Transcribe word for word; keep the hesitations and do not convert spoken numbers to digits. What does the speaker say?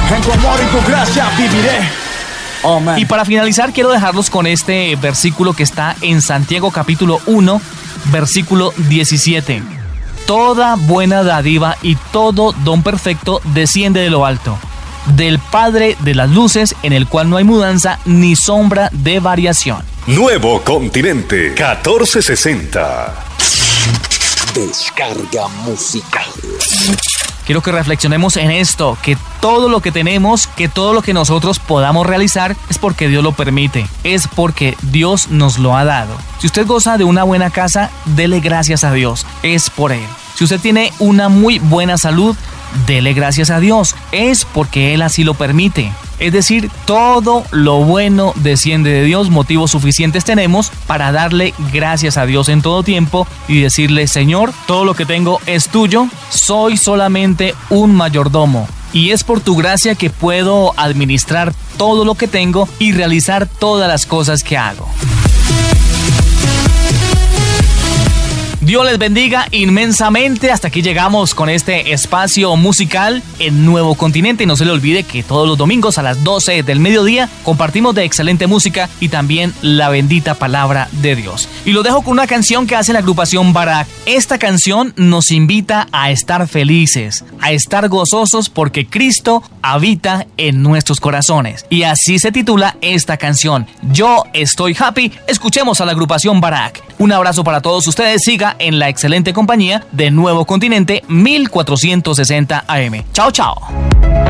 En tu amor y tu gracia viviré. Oh, y para finalizar quiero dejarlos con este versículo que está en Santiago capítulo uno, versículo diecisiete. Toda buena dádiva y todo don perfecto desciende de lo alto, del Padre de las luces, en el cual no hay mudanza ni sombra de variación. Nuevo Continente catorce sesenta. Descarga musical. Quiero que reflexionemos en esto, que todo lo que tenemos, que todo lo que nosotros podamos realizar es porque Dios lo permite, es porque Dios nos lo ha dado. Si usted goza de una buena casa, dele gracias a Dios, es por Él. Si usted tiene una muy buena salud, dele gracias a Dios, es porque Él así lo permite. Es decir, todo lo bueno desciende de Dios, motivos suficientes tenemos para darle gracias a Dios en todo tiempo y decirle: Señor, todo lo que tengo es tuyo, soy solamente un mayordomo. Y es por tu gracia que puedo administrar todo lo que tengo y realizar todas las cosas que hago. Dios les bendiga inmensamente. Hasta aquí llegamos con este espacio musical en Nuevo Continente. Y no se le olvide que todos los domingos a las doce del mediodía compartimos de excelente música y también la bendita palabra de Dios. Y lo dejo con una canción que hace la agrupación Barak. Esta canción nos invita a estar felices, a estar gozosos porque Cristo habita en nuestros corazones. Y así se titula esta canción, Yo estoy happy. Escuchemos a la agrupación Barak. Un abrazo para todos ustedes. Siga en la excelente compañía de Nuevo Continente mil cuatrocientos sesenta A M. Chao, chao.